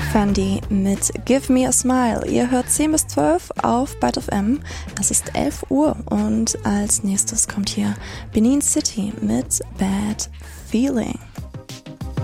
Fendi mit Give Me a Smile. Ihr hört 10 bis 12 auf Byte FM. Es ist 11 Uhr und als nächstes kommt hier Benin City mit Bad Feeling.